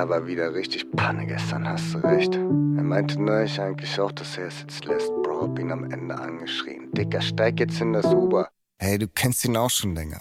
Ja, war wieder richtig Panne gestern, hast du recht. Er meinte neulich eigentlich auch, dass er es jetzt lässt. Bro, hab ihn am Ende angeschrien. Dicker, steig jetzt in das Uber. Hey, du kennst ihn auch schon länger.